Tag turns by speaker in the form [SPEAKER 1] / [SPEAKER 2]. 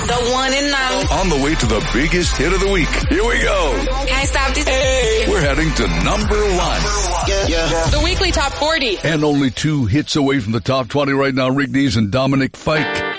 [SPEAKER 1] The one and none.
[SPEAKER 2] On the way to the biggest hit of the week. Here we go.
[SPEAKER 1] Can't stop this.
[SPEAKER 2] Hey, we're heading to number one.
[SPEAKER 1] The weekly top 40.
[SPEAKER 2] And only 2 hits away from the top 20 right now. Rick Dees and Dominic Fike.